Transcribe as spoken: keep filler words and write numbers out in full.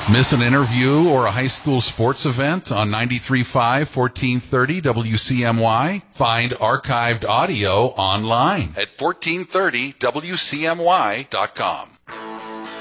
Miss an interview or a high school sports event on ninety-three point five, fourteen thirty W C M Y? Find archived audio online at fourteen thirty W C M Y dot com.